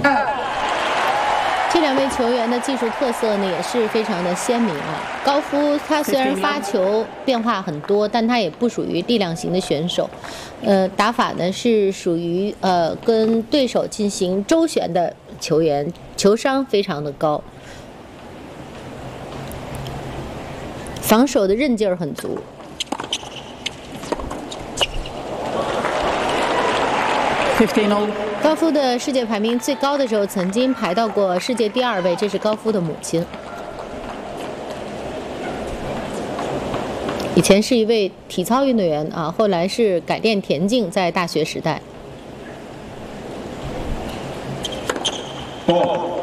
这两位球员的技术特色呢也是非常的鲜明啊。高夫他虽然发球变化很多，但他也不属于力量型的选手，打法呢是属于跟对手进行周旋的球员，球商非常的高，防守的韧劲儿很足。 高夫的世界排名最高的时候，曾经排到过世界第2位，这是高夫的母亲。以前是一位体操运动员啊，后来是改练田径，在大学时代。 哦。